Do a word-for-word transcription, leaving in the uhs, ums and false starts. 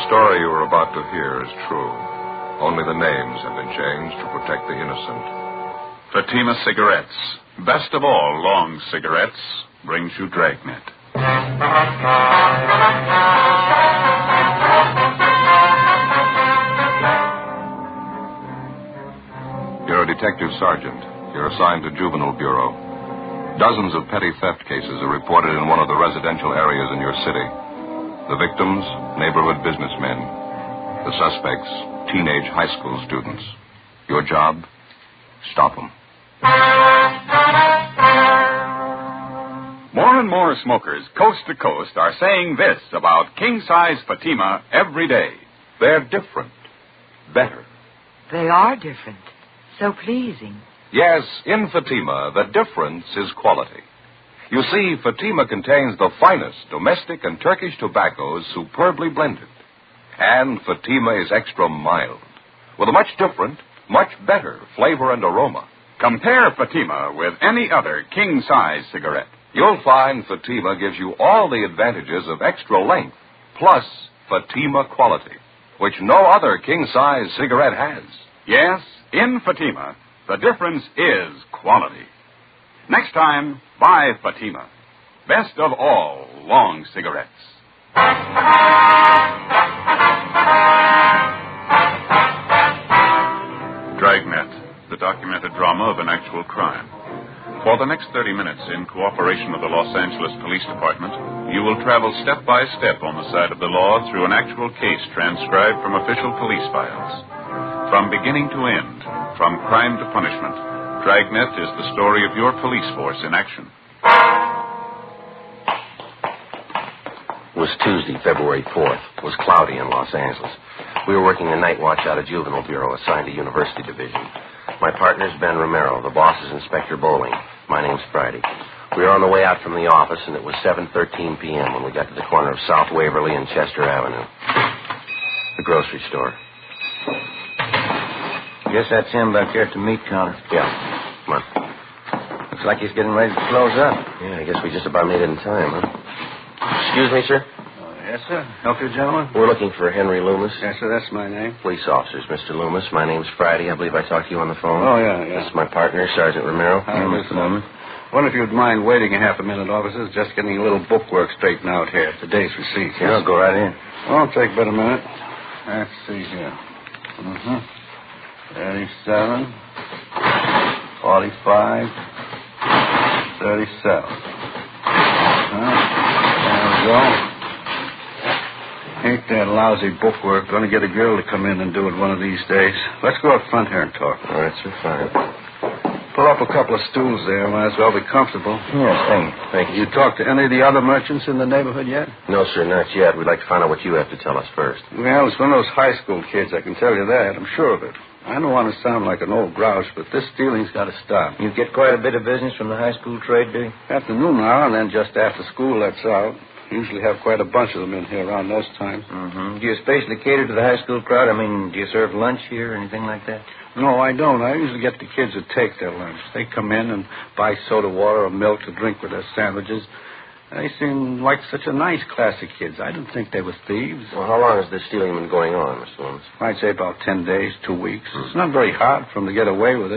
story you are about to hear is true. Only the names have been changed to protect the innocent. Fatima Cigarettes, best of all long cigarettes, brings you Dragnet. You're a detective sergeant. You're assigned to Juvenile Bureau. Dozens of petty theft cases are reported in one of the residential areas in your city. The victims, neighborhood businessmen. The suspects, teenage high school students. Your job? Stop them. More and more smokers, coast to coast, are saying this about king-size Fatima every day. They're different. Better. They are different. So pleasing. Yes, in Fatima, the difference is quality. You see, Fatima contains the finest domestic and Turkish tobaccos superbly blended. And Fatima is extra mild, with a much different, much better flavor and aroma. Compare Fatima with any other king-size cigarette. You'll find Fatima gives you all the advantages of extra length, plus Fatima quality, which no other king-size cigarette has. Yes, in Fatima, the difference is quality. Next time, buy Fatima. Best of all long cigarettes. Dragnet, the documented drama of an actual crime. For the next thirty minutes, in cooperation with the Los Angeles Police Department, you will travel step by step on the side of the law through an actual case transcribed from official police files. From beginning to end, from crime to punishment, Dragnet is the story of your police force in action. It was Tuesday, February fourth. It was cloudy in Los Angeles. We were working the night watch out of Juvenile Bureau, assigned to University Division. My partner's Ben Romero. The boss is Inspector Bowling. My name's Friday. We were on the way out from the office, and it was seven thirteen p.m. when we got to the corner of South Waverly and Chester Avenue. The grocery store. Guess that's him back there at the meat counter. Yeah. Come on. Looks like he's getting ready to close up. Yeah, I guess we just about made it in time, huh? Excuse me, sir? Yes, sir. Help you, gentlemen? We're looking for Henry Loomis. Yes, sir. That's my name. Police officers, Mister Loomis. My name's Friday. I believe I talked to you on the phone. Oh, yeah, yeah. This is my partner, Sergeant Romero. Hi, Mister Loomis. Wonder if you'd mind waiting a half a minute, officers. Just getting a little bookwork straightened out here. Today's receipts. Yeah, I'll go right in. Won't take but a minute. Let's see here. Mm-hmm. thirty-seven. forty-five. thirty-seven. Uh-huh. There we go. Ain't that lousy bookwork. Going to get a girl to come in and do it one of these days. Let's go up front here and talk. All right, sir. Fine. Pull up a couple of stools there. Might as well be comfortable. Yes, thank you. Thank you. You talked to any of the other merchants in the neighborhood yet? No, sir, not yet. We'd like to find out what you have to tell us first. Well, it's one of those high school kids. I can tell you that. I'm sure of it. I don't want to sound like an old grouch, but this stealing's got to stop. You get quite a bit of business from the high school trade, do you? After noon hour, and then just after school lets out. Usually have quite a bunch of them in here around those times. Mm-hmm. Do you especially cater to the high school crowd? I mean, do you serve lunch here or anything like that? No, I don't. I usually get the kids to take their lunch. They come in and buy soda water or milk to drink with their sandwiches. They seem like such a nice class of kids. I didn't think they were thieves. Well, how long has this stealing been going on, Mister Loomis? I'd say about ten days, two weeks. It's not very hard for them to get away with it.